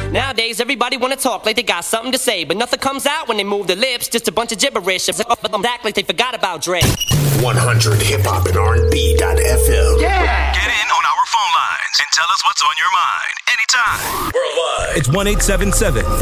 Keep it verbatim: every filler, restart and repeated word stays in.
Nowadays, everybody wanna talk like they got something to say, but nothing comes out when they move their lips. Just a bunch of gibberish. Act like they forgot about Dre. one hundred hip hop and R and B dot F M. Yeah. Get in on our phone lines and tell us what's on your mind anytime. Worldwide. It's one eight seven seven